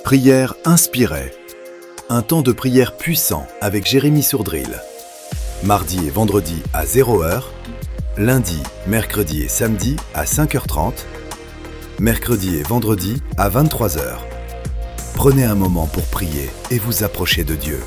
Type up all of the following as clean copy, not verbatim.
Prière inspirée. Un temps de prière puissant avec Jérémy Sourdril. Mardi et vendredi à 0h. Lundi, mercredi et samedi à 5h30. Mercredi et vendredi à 23h. Prenez un moment pour prier et vous approcher de Dieu.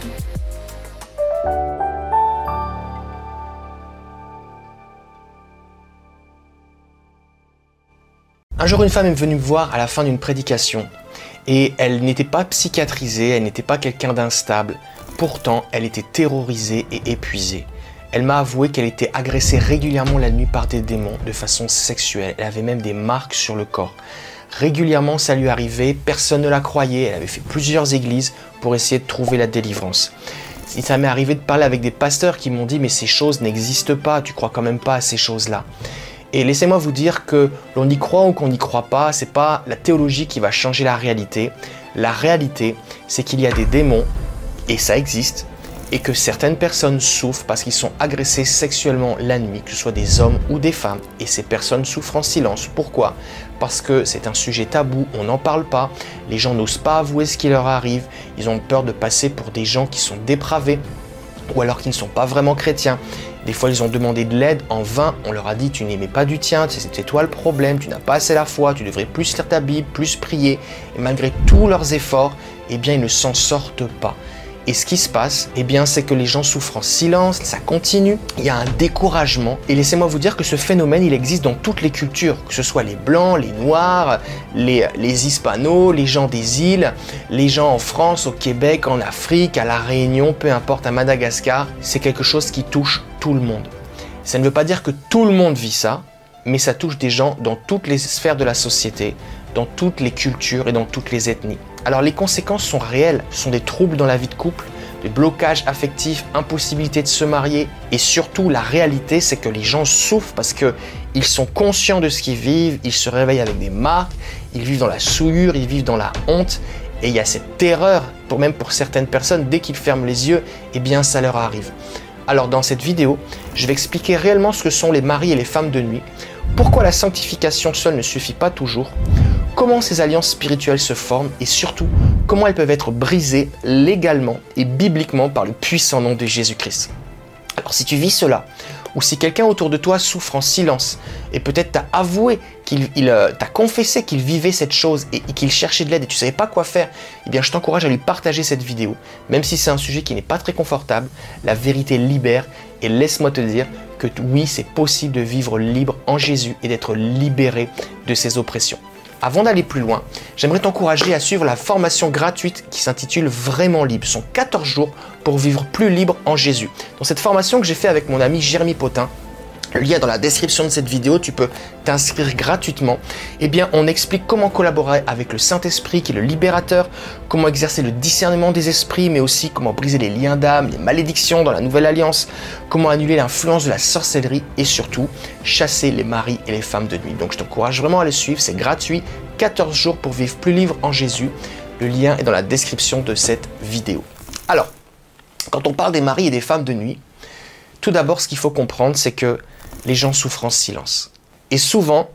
Un jour, une femme est venue me voir à la fin d'une prédication et elle n'était pas psychiatrisée, elle n'était pas quelqu'un d'instable. Pourtant, elle était terrorisée et épuisée. Elle m'a avoué qu'elle était agressée régulièrement la nuit par des démons de façon sexuelle. Elle avait même des marques sur le corps. Régulièrement, ça lui arrivait, personne ne la croyait. Elle avait fait plusieurs églises pour essayer de trouver la délivrance. Ça m'est arrivé de parler avec des pasteurs qui m'ont dit « mais ces choses n'existent pas, tu crois quand même pas à ces choses-là ». Et laissez-moi vous dire que l'on y croit ou qu'on n'y croit pas, c'est pas la théologie qui va changer la réalité. La réalité, c'est qu'il y a des démons, et ça existe, et que certaines personnes souffrent parce qu'ils sont agressés sexuellement la nuit, que ce soit des hommes ou des femmes, et ces personnes souffrent en silence. Pourquoi? Parce que c'est un sujet tabou, on n'en parle pas, les gens n'osent pas avouer ce qui leur arrive, ils ont peur de passer pour des gens qui sont dépravés, ou alors qui ne sont pas vraiment chrétiens. Des fois, ils ont demandé de l'aide en vain. On leur a dit « tu n'aimais pas du tien, c'était toi le problème, tu n'as pas assez la foi, tu devrais plus lire ta Bible, plus prier. » Et malgré tous leurs efforts, eh bien, ils ne s'en sortent pas. Et ce qui se passe, eh bien, c'est que les gens souffrent en silence, ça continue, il y a un découragement. Et laissez-moi vous dire que ce phénomène, il existe dans toutes les cultures, que ce soit les Blancs, les Noirs, les Hispanos, les gens des îles, les gens en France, au Québec, en Afrique, à La Réunion, peu importe, à Madagascar. C'est quelque chose qui touche tout le monde. Ça ne veut pas dire que tout le monde vit ça, mais ça touche des gens dans toutes les sphères de la société, dans toutes les cultures et dans toutes les ethnies. Alors les conséquences sont réelles, ce sont des troubles dans la vie de couple, des blocages affectifs, impossibilité de se marier et surtout la réalité c'est que les gens souffrent parce qu'ils sont conscients de ce qu'ils vivent, ils se réveillent avec des marques, ils vivent dans la souillure, ils vivent dans la honte et il y a cette terreur, même pour certaines personnes, dès qu'ils ferment les yeux, eh bien ça leur arrive. Alors dans cette vidéo, je vais expliquer réellement ce que sont les maris et les femmes de nuit, pourquoi la sanctification seule ne suffit pas toujours, comment ces alliances spirituelles se forment et surtout, comment elles peuvent être brisées légalement et bibliquement par le puissant nom de Jésus-Christ. Alors si tu vis cela, ou si quelqu'un autour de toi souffre en silence, et peut-être t'as avoué, t'as confessé qu'il vivait cette chose et qu'il cherchait de l'aide et tu ne savais pas quoi faire, eh bien je t'encourage à lui partager cette vidéo, même si c'est un sujet qui n'est pas très confortable, la vérité libère et laisse-moi te dire que oui, c'est possible de vivre libre en Jésus et d'être libéré de ses oppressions. Avant d'aller plus loin, j'aimerais t'encourager à suivre la formation gratuite qui s'intitule Vraiment Libre. Ce sont 14 jours pour vivre plus libre en Jésus. Dans cette formation que j'ai fait avec mon ami Jérémy Potin, le lien est dans la description de cette vidéo, tu peux t'inscrire gratuitement. Eh bien, on explique comment collaborer avec le Saint-Esprit qui est le libérateur, comment exercer le discernement des esprits, mais aussi comment briser les liens d'âme, les malédictions dans la Nouvelle Alliance, comment annuler l'influence de la sorcellerie et surtout chasser les maris et les femmes de nuit. Donc je t'encourage vraiment à le suivre, c'est gratuit, 14 jours pour vivre plus libre en Jésus. Le lien est dans la description de cette vidéo. Alors, quand on parle des maris et des femmes de nuit, tout d'abord, ce qu'il faut comprendre, c'est que les gens souffrent en silence. Et souvent,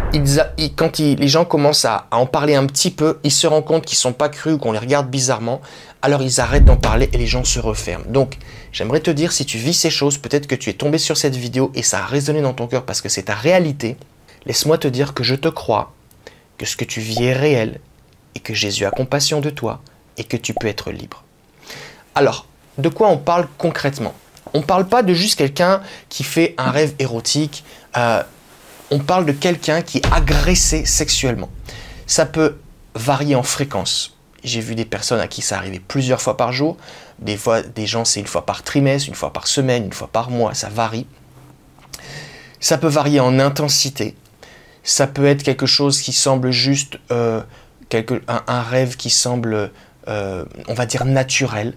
quand les gens commencent à en parler un petit peu, ils se rendent compte qu'ils ne sont pas crus ou qu'on les regarde bizarrement, alors ils arrêtent d'en parler et les gens se referment. Donc, j'aimerais te dire, si tu vis ces choses, peut-être que tu es tombé sur cette vidéo et ça a résonné dans ton cœur parce que c'est ta réalité, laisse-moi te dire que je te crois, que ce que tu vis est réel et que Jésus a compassion de toi et que tu peux être libre. Alors, de quoi on parle concrètement ? On ne parle pas de juste quelqu'un qui fait un rêve érotique, on parle de quelqu'un qui est agressé sexuellement. Ça peut varier en fréquence. J'ai vu des personnes à qui ça arrivait plusieurs fois par jour, des fois des gens c'est une fois par trimestre, une fois par semaine, une fois par mois, ça varie. Ça peut varier en intensité, ça peut être quelque chose qui semble juste, un rêve qui semble, on va dire naturel,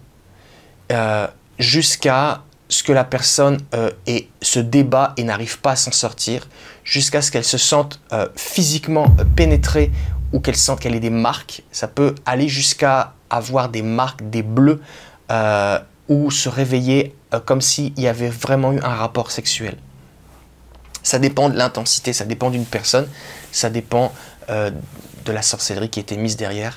jusqu'à ce que la personne se débat et n'arrive pas à s'en sortir, jusqu'à ce qu'elle se sente physiquement pénétrée ou qu'elle sente qu'elle ait des marques. Ça peut aller jusqu'à avoir des marques, des bleus, ou se réveiller comme s'il y avait vraiment eu un rapport sexuel. Ça dépend de l'intensité, ça dépend d'une personne, ça dépend de la sorcellerie qui a été mise derrière.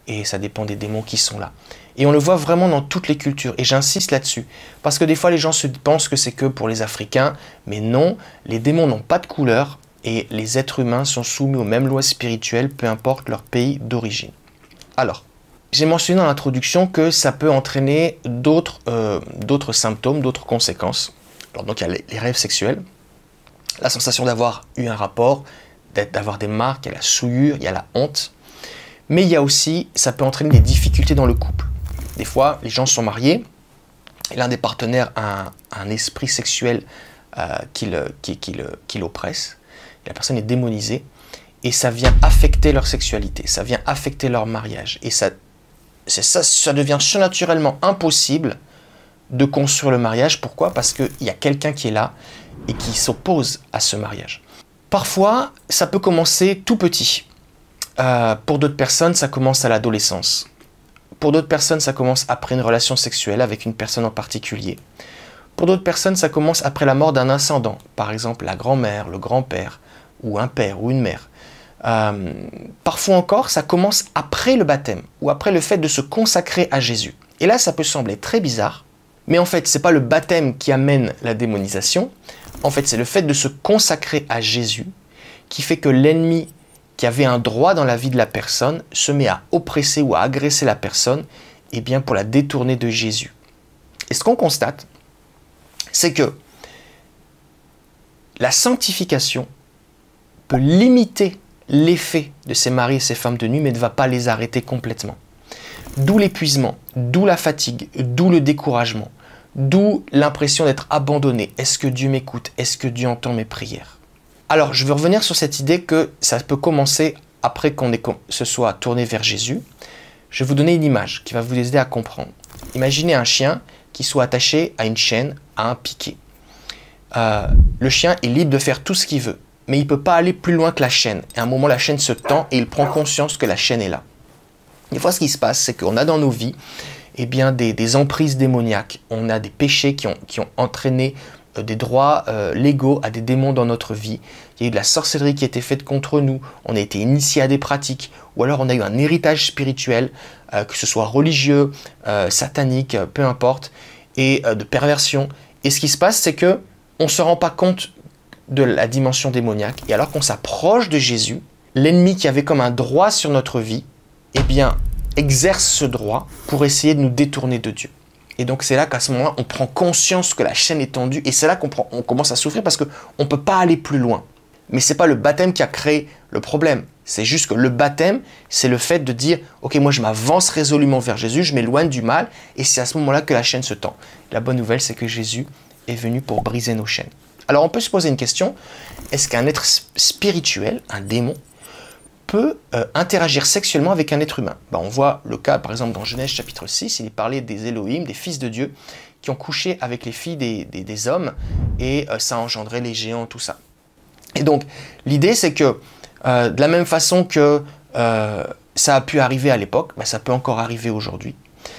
et ça dépend des démons qui sont là. Et on le voit vraiment dans toutes les cultures, et j'insiste là-dessus, parce que des fois les gens pensent que c'est que pour les Africains, mais non, les démons n'ont pas de couleur, et les êtres humains sont soumis aux mêmes lois spirituelles, peu importe leur pays d'origine. Alors, j'ai mentionné dans l'introduction que ça peut entraîner d'autres symptômes, d'autres conséquences. Alors donc il y a les rêves sexuels, la sensation d'avoir eu un rapport, d'avoir des marques, il y a la souillure, il y a la honte, mais il y a aussi, ça peut entraîner des difficultés dans le couple. Des fois, les gens sont mariés, et l'un des partenaires a un esprit sexuel qui l'oppresse, la personne est démonisée, et ça vient affecter leur sexualité, ça vient affecter leur mariage, et ça devient surnaturellement impossible de construire le mariage. Pourquoi? Parce qu'il y a quelqu'un qui est là et qui s'oppose à ce mariage. Parfois, ça peut commencer tout petit. Pour d'autres personnes, ça commence à l'adolescence. Pour d'autres personnes, ça commence après une relation sexuelle avec une personne en particulier. Pour d'autres personnes, ça commence après la mort d'un ascendant, par exemple la grand-mère, le grand-père, ou un père ou une mère. Parfois encore, ça commence après le baptême, ou après le fait de se consacrer à Jésus. Et là, ça peut sembler très bizarre, mais en fait, ce n'est pas le baptême qui amène la démonisation. En fait, c'est le fait de se consacrer à Jésus qui fait que l'ennemi qui avait un droit dans la vie de la personne se met à oppresser ou à agresser la personne, et bien pour la détourner de Jésus. Et ce qu'on constate, c'est que la sanctification peut limiter l'effet de ces maris et ces femmes de nuit, mais ne va pas les arrêter complètement. D'où l'épuisement, d'où la fatigue, d'où le découragement, d'où l'impression d'être abandonné. Est-ce que Dieu m'écoute? Est-ce que Dieu entend mes prières? Alors, je veux revenir sur cette idée que ça peut commencer après qu'on se soit tourné vers Jésus. Je vais vous donner une image qui va vous aider à comprendre. Imaginez un chien qui soit attaché à une chaîne, à un piquet. Le chien est libre de faire tout ce qu'il veut, mais il ne peut pas aller plus loin que la chaîne. Et à un moment, la chaîne se tend et il prend conscience que la chaîne est là. Des fois, ce qui se passe, c'est qu'on a dans nos vies des emprises démoniaques. On a des péchés qui ont entraîné des droits légaux à des démons dans notre vie. Il y a eu de la sorcellerie qui a été faite contre nous. On a été initié à des pratiques. Ou alors on a eu un héritage spirituel, que ce soit religieux, satanique, peu importe, et de perversion. Et ce qui se passe, c'est que on ne se rend pas compte de la dimension démoniaque. Et alors qu'on s'approche de Jésus, l'ennemi qui avait comme un droit sur notre vie, eh bien, exerce ce droit pour essayer de nous détourner de Dieu. Et donc c'est là qu'à ce moment-là, on prend conscience que la chaîne est tendue, et c'est là qu'on commence à souffrir parce qu'on ne peut pas aller plus loin. Mais ce n'est pas le baptême qui a créé le problème. C'est juste que le baptême, c'est le fait de dire « Ok, moi je m'avance résolument vers Jésus, je m'éloigne du mal, et c'est à ce moment-là que la chaîne se tend. » La bonne nouvelle, c'est que Jésus est venu pour briser nos chaînes. Alors on peut se poser une question, est-ce qu'un être spirituel, un démon, peut interagir sexuellement avec un être humain? On voit le cas, par exemple, dans Genèse chapitre 6, il est parlé des Elohim, des fils de Dieu, qui ont couché avec les filles des hommes, et ça a engendré les géants, tout ça. Et donc, l'idée, c'est que, de la même façon que ça a pu arriver à l'époque, ça peut encore arriver aujourd'hui.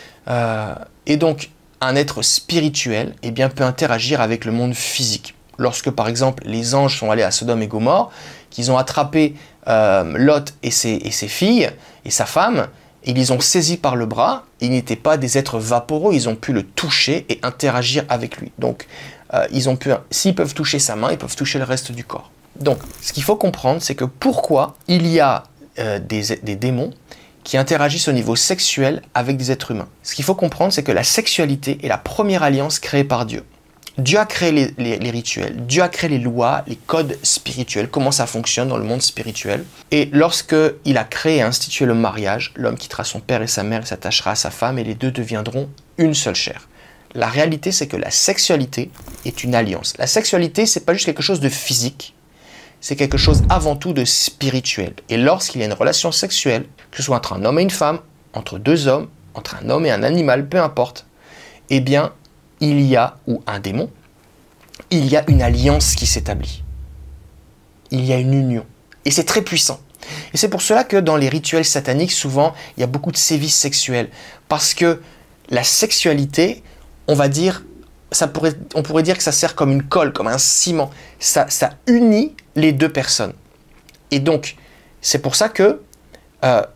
Et donc, un être spirituel peut interagir avec le monde physique. Lorsque, par exemple, les anges sont allés à Sodome et Gomorrhe, qu'ils ont attrapé Lot et ses filles et sa femme, ils les ont saisis par le bras, ils n'étaient pas des êtres vaporeux, ils ont pu le toucher et interagir avec lui. Donc, s'ils peuvent toucher sa main, ils peuvent toucher le reste du corps. Donc, ce qu'il faut comprendre, c'est que pourquoi il y a des démons qui interagissent au niveau sexuel avec des êtres humains. Ce qu'il faut comprendre, c'est que la sexualité est la première alliance créée par Dieu. Dieu a créé les rituels, Dieu a créé les lois, les codes spirituels, comment ça fonctionne dans le monde spirituel. Et lorsqu'il a créé et institué le mariage, l'homme quittera son père et sa mère et s'attachera à sa femme et les deux deviendront une seule chair. La réalité, c'est que la sexualité est une alliance. La sexualité, c'est pas juste quelque chose de physique, c'est quelque chose avant tout de spirituel. Et lorsqu'il y a une relation sexuelle, que ce soit entre un homme et une femme, entre deux hommes, entre un homme et un animal, peu importe, eh bien, il y a, ou un démon, il y a une alliance qui s'établit. Il y a une union. Et c'est très puissant. Et c'est pour cela que dans les rituels sataniques, souvent, il y a beaucoup de sévices sexuels. Parce que la sexualité, on pourrait dire que ça sert comme une colle, comme un ciment. Ça unit les deux personnes. Et donc, c'est pour ça que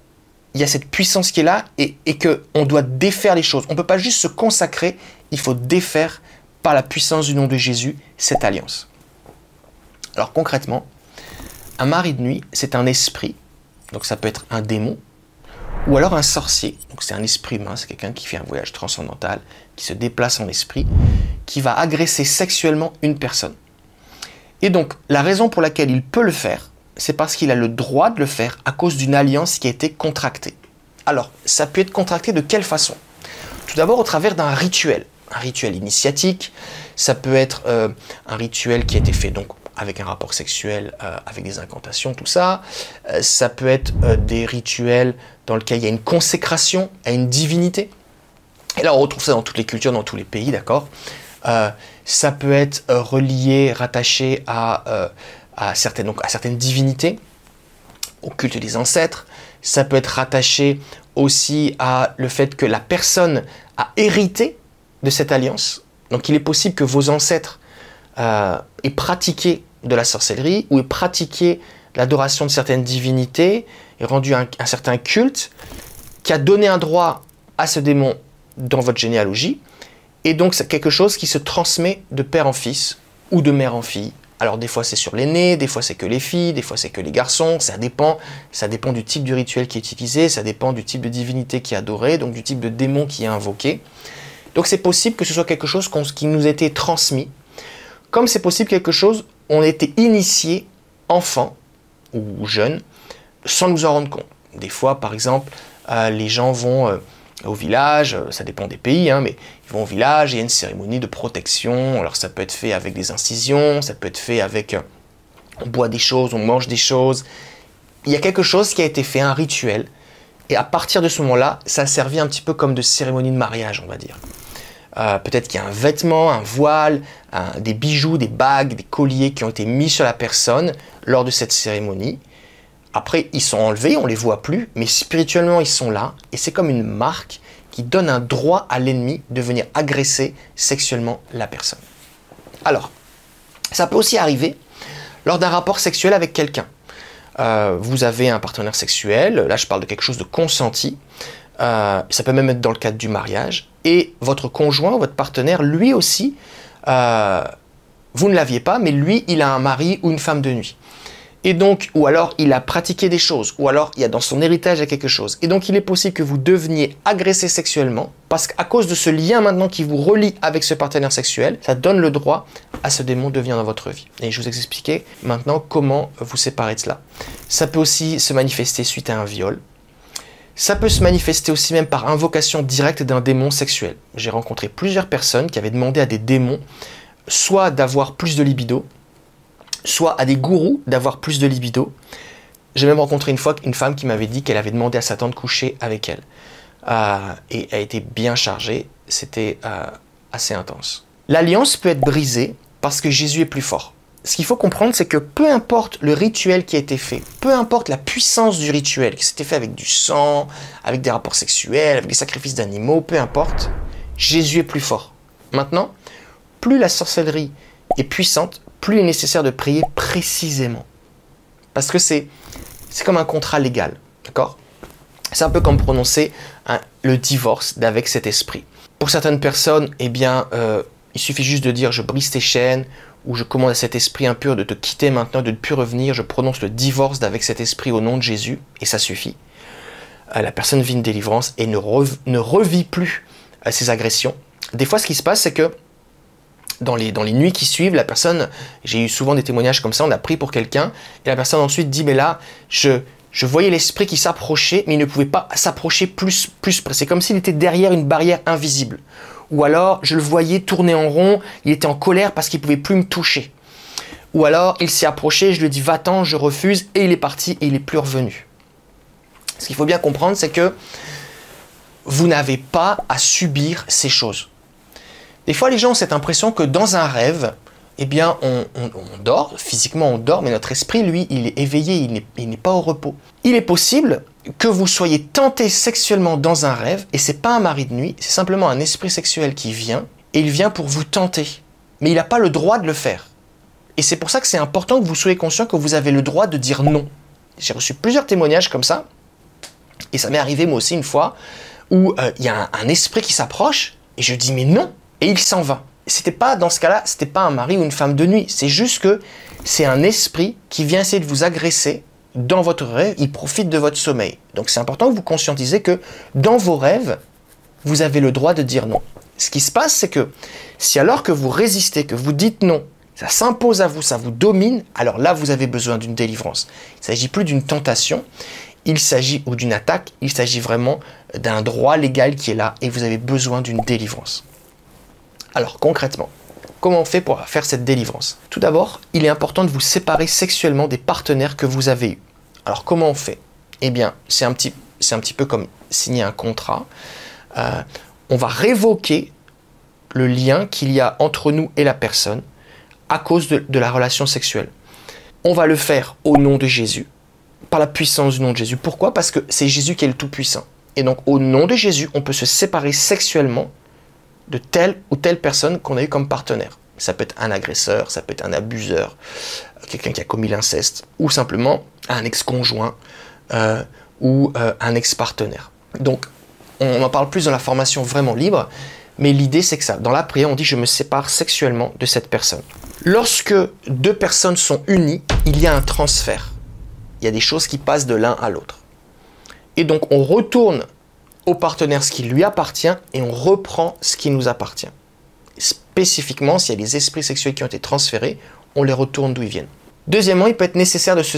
il y a cette puissance qui est là et qu'on doit défaire les choses. On ne peut pas juste se consacrer, il faut défaire par la puissance du nom de Jésus cette alliance. Alors concrètement, un mari de nuit, c'est un esprit, donc ça peut être un démon, ou alors un sorcier, donc c'est un esprit humain, c'est quelqu'un qui fait un voyage transcendantal, qui se déplace en esprit, qui va agresser sexuellement une personne. Et donc, la raison pour laquelle il peut le faire, c'est parce qu'il a le droit de le faire à cause d'une alliance qui a été contractée. Alors, ça peut être contracté de quelle façon? Tout d'abord au travers d'un rituel initiatique, ça peut être un rituel qui a été fait donc avec un rapport sexuel, avec des incantations, tout ça. Ça peut être des rituels dans lesquels il y a une consécration à une divinité. Et là, on retrouve ça dans toutes les cultures, dans tous les pays, d'accord? Ça peut être relié, rattaché à certaines divinités, au culte des ancêtres. Ça peut être rattaché aussi à le fait que la personne a hérité de cette alliance. Donc il est possible que vos ancêtres aient pratiqué de la sorcellerie ou aient pratiqué l'adoration de certaines divinités et rendu un certain culte qui a donné un droit à ce démon dans votre généalogie. Et donc c'est quelque chose qui se transmet de père en fils ou de mère en fille. Alors des fois c'est sur l'aîné, des fois c'est que les filles, des fois c'est que les garçons, ça dépend du type du rituel qui est utilisé, ça dépend du type de divinité qui est adorée, donc du type de démon qui est invoqué. Donc c'est possible que ce soit quelque chose qui nous a été transmis, comme c'est possible quelque chose on a été initié enfant ou jeune sans nous en rendre compte. Des fois par exemple les gens vont au village, ça dépend des pays, mais ils vont au village et il y a une cérémonie de protection. Alors ça peut être fait avec des incisions, ça peut être fait avec... on boit des choses, on mange des choses. Il y a quelque chose qui a été fait, un rituel. Et à partir de ce moment-là, ça a servi un petit peu comme de cérémonie de mariage, on va dire. Peut-être qu'il y a un vêtement, un voile, des bijoux, des bagues, des colliers qui ont été mis sur la personne lors de cette cérémonie. Après, ils sont enlevés, on ne les voit plus, mais spirituellement, ils sont là. Et c'est comme une marque qui donne un droit à l'ennemi de venir agresser sexuellement la personne. Alors, ça peut aussi arriver lors d'un rapport sexuel avec quelqu'un. Vous avez un partenaire sexuel, là je parle de quelque chose de consenti, ça peut même être dans le cadre du mariage, et votre conjoint, votre partenaire, lui aussi, vous ne l'aviez pas, mais lui, il a un mari ou une femme de nuit. Et donc, ou alors il a pratiqué des choses, ou alors il y a dans son héritage il y a quelque chose. Et donc il est possible que vous deveniez agressé sexuellement, parce qu'à cause de ce lien maintenant qui vous relie avec ce partenaire sexuel, ça donne le droit à ce démon de venir dans votre vie. Et je vous expliquer maintenant comment vous séparer de cela. Ça peut aussi se manifester suite à un viol. Ça peut se manifester aussi même par invocation directe d'un démon sexuel. J'ai rencontré plusieurs personnes qui avaient demandé à des démons soit d'avoir plus de libido, soit à des gourous d'avoir plus de libido. J'ai même rencontré une fois une femme qui m'avait dit qu'elle avait demandé à Satan de coucher avec elle. Et elle était bien chargée, c'était assez intense. L'alliance peut être brisée parce que Jésus est plus fort. Ce qu'il faut comprendre, c'est que peu importe le rituel qui a été fait, peu importe la puissance du rituel, qui s'était fait avec du sang, avec des rapports sexuels, avec des sacrifices d'animaux, peu importe, Jésus est plus fort. Maintenant, plus la sorcellerie est puissante, plus il est nécessaire de prier précisément. Parce que c'est comme un contrat légal, d'accord? C'est un peu comme prononcer le divorce d'avec cet esprit. Pour certaines personnes, eh bien, il suffit juste de dire « je brise tes chaînes » ou « je commande à cet esprit impur de te quitter maintenant, de ne plus revenir, je prononce le divorce d'avec cet esprit au nom de Jésus » et ça suffit. La personne vit une délivrance et ne revit plus ses agressions. Des fois, ce qui se passe, c'est que dans les nuits qui suivent, la personne, j'ai eu souvent des témoignages comme ça, on a prié pour quelqu'un, et la personne ensuite dit, mais là, je voyais l'esprit qui s'approchait, mais il ne pouvait pas s'approcher plus près. C'est comme s'il était derrière une barrière invisible. Ou alors, je le voyais tourner en rond, il était en colère parce qu'il ne pouvait plus me toucher. Ou alors, il s'est approché, je lui ai dit, va-t'en, je refuse, et il est parti, et il n'est plus revenu. Ce qu'il faut bien comprendre, c'est que vous n'avez pas à subir ces choses. Des fois, les gens ont cette impression que dans un rêve, eh bien, on dort, physiquement on dort, mais notre esprit, lui, il est éveillé, il n'est pas au repos. Il est possible que vous soyez tenté sexuellement dans un rêve, et c'est pas un mari de nuit, c'est simplement un esprit sexuel qui vient, et il vient pour vous tenter. Mais il n'a pas le droit de le faire. Et c'est pour ça que c'est important que vous soyez conscient que vous avez le droit de dire non. J'ai reçu plusieurs témoignages comme ça, Et ça m'est arrivé moi aussi une fois où il y a un esprit qui s'approche et je dis mais non, et il s'en va. C'était pas, dans ce cas-là, c'était pas un mari ou une femme de nuit, c'est juste que c'est un esprit qui vient essayer de vous agresser dans votre rêve, il profite de votre sommeil. Donc c'est important que vous conscientisez que dans vos rêves, vous avez le droit de dire non. Ce qui se passe, c'est que si alors que vous résistez, que vous dites non, ça s'impose à vous, ça vous domine, alors là vous avez besoin d'une délivrance. Il ne s'agit plus d'une tentation, ou d'une attaque, il s'agit vraiment d'un droit légal qui est là et vous avez besoin d'une délivrance. Alors concrètement, comment on fait pour faire cette délivrance? Tout d'abord, il est important de vous séparer sexuellement des partenaires que vous avez eus. Alors comment on fait? Eh bien, c'est un petit peu comme signer un contrat. On va révoquer le lien qu'il y a entre nous et la personne à cause de la relation sexuelle. On va le faire au nom de Jésus, par la puissance du nom de Jésus. Pourquoi? Parce que c'est Jésus qui est le Tout-Puissant. Et donc, au nom de Jésus, on peut se séparer sexuellement de telle ou telle personne qu'on a eu comme partenaire. Ça peut être un agresseur, ça peut être un abuseur, quelqu'un qui a commis l'inceste, ou simplement un ex-conjoint ou un ex-partenaire. Donc, on en parle plus dans la formation vraiment libre, mais l'idée c'est que ça, dans la prière, on dit « je me sépare sexuellement de cette personne ». Lorsque deux personnes sont unies, il y a un transfert. Il y a des choses qui passent de l'un à l'autre. Et donc, on retourne au partenaire ce qui lui appartient et on reprend ce qui nous appartient. Spécifiquement, s'il y a des esprits sexuels qui ont été transférés, on les retourne d'où ils viennent. Deuxièmement, il va être nécessaire de se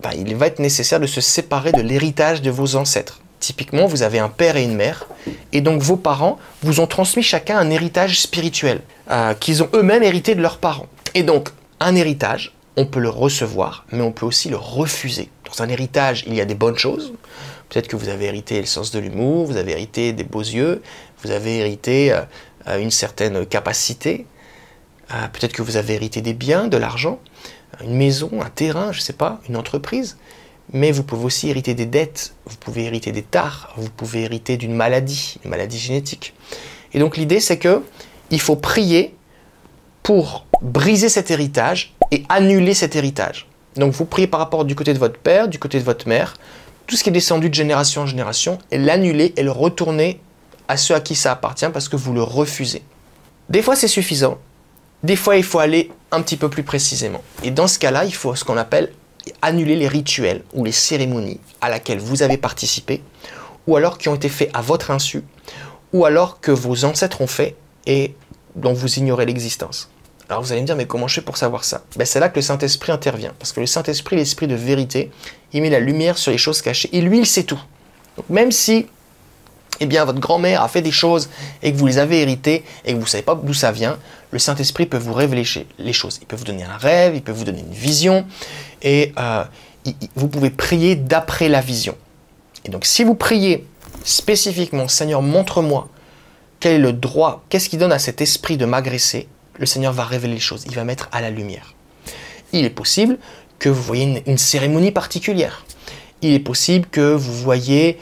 séparer de l'héritage de vos ancêtres. Typiquement, vous avez un père et une mère, et donc vos parents vous ont transmis chacun un héritage spirituel qu'ils ont eux-mêmes hérité de leurs parents. Et donc, un héritage, on peut le recevoir, mais on peut aussi le refuser. Dans un héritage, il y a des bonnes choses. Peut-être que vous avez hérité le sens de l'humour, vous avez hérité des beaux yeux, vous avez hérité une certaine capacité. Peut-être que vous avez hérité des biens, de l'argent, une maison, un terrain, je ne sais pas, une entreprise. Mais vous pouvez aussi hériter des dettes, vous pouvez hériter des tares, vous pouvez hériter d'une maladie, une maladie génétique. Et donc l'idée c'est qu'il faut prier pour briser cet héritage et annuler cet héritage. Donc vous priez par rapport du côté de votre père, du côté de votre mère, tout ce qui est descendu de génération en génération, et l'annuler et le retourner à ceux à qui ça appartient parce que vous le refusez. Des fois c'est suffisant, des fois il faut aller un petit peu plus précisément. Et dans ce cas-là, il faut ce qu'on appelle annuler les rituels ou les cérémonies à laquelle vous avez participé, ou alors qui ont été faits à votre insu, ou alors que vos ancêtres ont fait et dont vous ignorez l'existence. Alors vous allez me dire, mais comment je fais pour savoir ça? C'est là que le Saint-Esprit intervient, parce que le Saint-Esprit, l'Esprit de vérité, il met la lumière sur les choses cachées, et lui, il sait tout. Donc même si votre grand-mère a fait des choses et que vous les avez héritées et que vous ne savez pas d'où ça vient, le Saint-Esprit peut vous révéler les choses. Il peut vous donner un rêve, il peut vous donner une vision et vous pouvez prier d'après la vision. Et donc si vous priez spécifiquement, Seigneur, montre-moi quel est le droit, qu'est-ce qui donne à cet esprit de m'agresser, le Seigneur va révéler les choses, il va mettre à la lumière. Il est possible que vous voyez une cérémonie particulière. Il est possible que vous voyez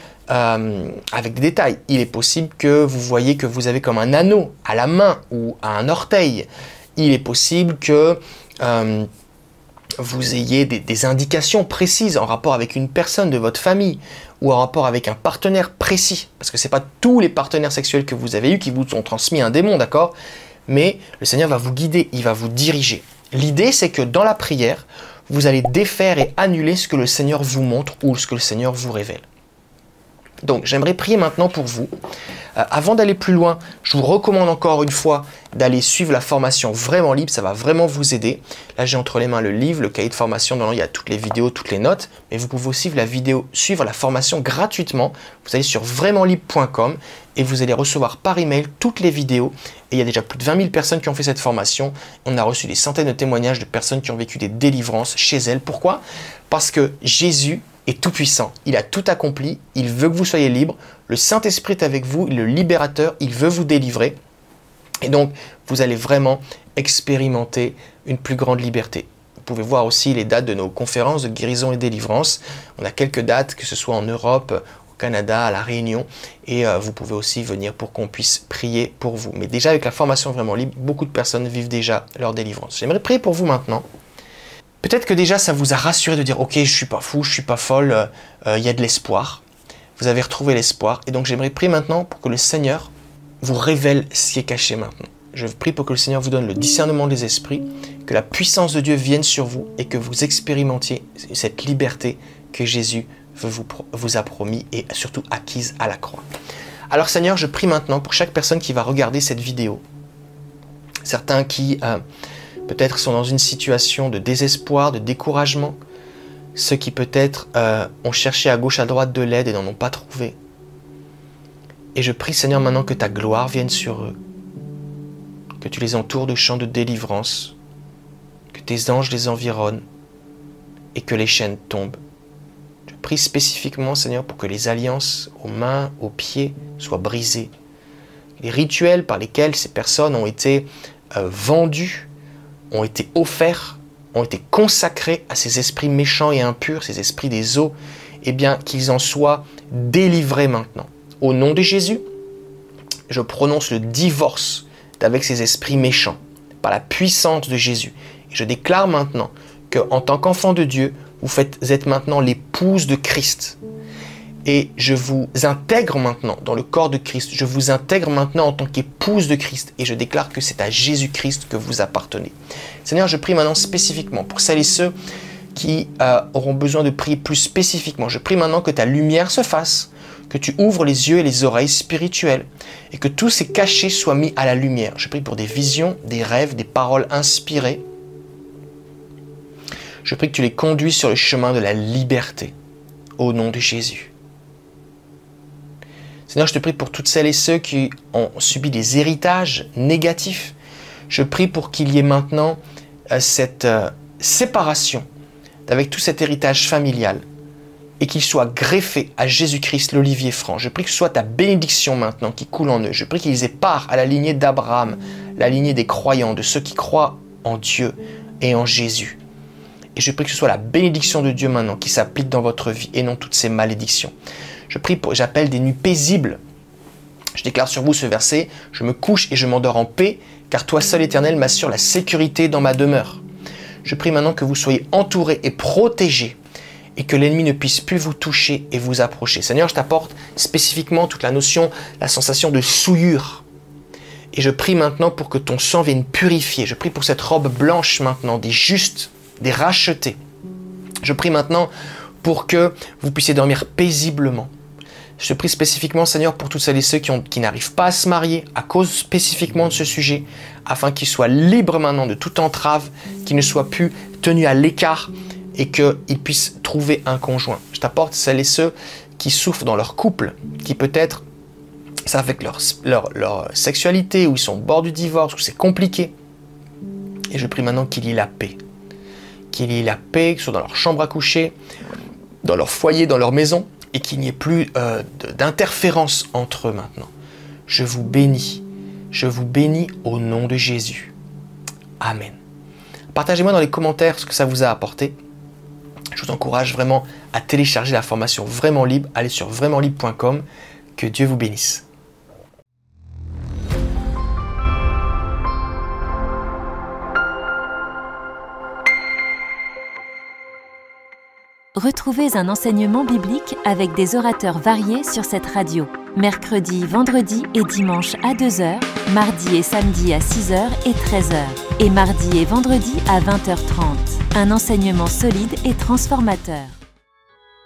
avec des détails. Il est possible que vous voyez que vous avez comme un anneau à la main ou à un orteil. Il est possible que vous ayez des indications précises en rapport avec une personne de votre famille ou en rapport avec un partenaire précis. Parce que ce n'est pas tous les partenaires sexuels que vous avez eus qui vous ont transmis un démon, d'accord? Mais le Seigneur va vous guider, il va vous diriger. L'idée, c'est que dans la prière, vous allez défaire et annuler ce que le Seigneur vous montre ou ce que le Seigneur vous révèle. Donc, j'aimerais prier maintenant pour vous. Avant d'aller plus loin, je vous recommande encore une fois d'aller suivre la formation vraiment libre, ça va vraiment vous aider. Là, j'ai entre les mains le livre, le cahier de formation, dedans il y a toutes les vidéos, toutes les notes, mais vous pouvez aussi suivre la formation gratuitement. Vous allez sur vraimentlibre.com et vous allez recevoir par email toutes les vidéos. Et il y a déjà plus de 20 000 personnes qui ont fait cette formation. On a reçu des centaines de témoignages de personnes qui ont vécu des délivrances chez elles. Pourquoi? Parce que Jésus est tout puissant, il a tout accompli, il veut que vous soyez libre, le Saint-Esprit est avec vous, le libérateur, il veut vous délivrer, et donc vous allez vraiment expérimenter une plus grande liberté. Vous pouvez voir aussi les dates de nos conférences de guérison et délivrance, on a quelques dates, que ce soit en Europe, au Canada, à La Réunion, et vous pouvez aussi venir pour qu'on puisse prier pour vous. Mais déjà avec la formation vraiment libre, beaucoup de personnes vivent déjà leur délivrance. J'aimerais prier pour vous maintenant. Peut-être que déjà ça vous a rassuré de dire « Ok, je ne suis pas fou, je ne suis pas folle, il y a de l'espoir ». vous avez retrouvé l'espoir. Et donc j'aimerais prier maintenant pour que le Seigneur vous révèle ce qui est caché maintenant. Je prie pour que le Seigneur vous donne le discernement des esprits, que la puissance de Dieu vienne sur vous et que vous expérimentiez cette liberté que Jésus vous a promis et surtout acquise à la croix. Alors Seigneur, je prie maintenant pour chaque personne qui va regarder cette vidéo. Certains qui peut-être sont dans une situation de désespoir, de découragement. Ceux qui peut-être ont cherché à gauche, à droite de l'aide et n'en ont pas trouvé. Et je prie Seigneur maintenant que ta gloire vienne sur eux. Que tu les entoures de chants de délivrance. Que tes anges les environnent. Et que les chaînes tombent. Je prie spécifiquement Seigneur pour que les alliances aux mains, aux pieds soient brisées. Les rituels par lesquels ces personnes ont été vendues, ont été offerts, ont été consacrés à ces esprits méchants et impurs, ces esprits des eaux, eh bien qu'ils en soient délivrés maintenant. Au nom de Jésus, je prononce le divorce d'avec ces esprits méchants, par la puissance de Jésus. Et je déclare maintenant qu'en tant qu'enfant de Dieu, vous êtes maintenant l'épouse de Christ. Et je vous intègre maintenant dans le corps de Christ. Je vous intègre maintenant en tant qu'épouse de Christ. Et je déclare que c'est à Jésus-Christ que vous appartenez. Seigneur, je prie maintenant spécifiquement pour celles et ceux qui auront besoin de prier plus spécifiquement. Je prie maintenant que ta lumière se fasse, que tu ouvres les yeux et les oreilles spirituelles et que tous ces cachets soient mis à la lumière. Je prie pour des visions, des rêves, des paroles inspirées. Je prie que tu les conduis sur le chemin de la liberté. Au nom de Jésus. Seigneur, je te prie pour toutes celles et ceux qui ont subi des héritages négatifs. Je prie pour qu'il y ait maintenant cette séparation avec tout cet héritage familial et qu'il soit greffé à Jésus-Christ, l'olivier franc. Je prie que ce soit ta bénédiction maintenant qui coule en eux. Je prie qu'ils aient part à la lignée d'Abraham, la lignée des croyants, de ceux qui croient en Dieu et en Jésus. Et je prie que ce soit la bénédiction de Dieu maintenant qui s'applique dans votre vie et non toutes ces malédictions. J'appelle des nuits paisibles. Je déclare sur vous ce verset, « Je me couche et je m'endors en paix, car toi seul, Éternel, m'assure la sécurité dans ma demeure. » Je prie maintenant que vous soyez entourés et protégés et que l'ennemi ne puisse plus vous toucher et vous approcher. Seigneur, je t'apporte spécifiquement toute la notion, la sensation de souillure. Et je prie maintenant pour que ton sang vienne purifier. Je prie pour cette robe blanche maintenant, des justes, des rachetés. Je prie maintenant pour que vous puissiez dormir paisiblement. Je te prie spécifiquement, Seigneur, pour toutes celles et ceux qui n'arrivent pas à se marier à cause spécifiquement de ce sujet, afin qu'ils soient libres maintenant de toute entrave, qu'ils ne soient plus tenus à l'écart et qu'ils puissent trouver un conjoint. Je t'apporte celles et ceux qui souffrent dans leur couple, qui peut-être, ça avec leur sexualité, ou ils sont au bord du divorce, ou c'est compliqué. Et je prie maintenant qu'il y ait la paix. Qu'il y ait la paix, qu'ils soient dans leur chambre à coucher, dans leur foyer, dans leur maison, et qu'il n'y ait plus d'interférence entre eux maintenant. Je vous bénis au nom de Jésus. Amen. Partagez-moi dans les commentaires ce que ça vous a apporté. Je vous encourage vraiment à télécharger la formation Vraiment Libre. Allez sur vraimontlibre.com. Que Dieu vous bénisse. Retrouvez un enseignement biblique avec des orateurs variés sur cette radio. Mercredi, vendredi et dimanche à 2h, mardi et samedi à 6h et 13h. Et mardi et vendredi à 20h30. Un enseignement solide et transformateur.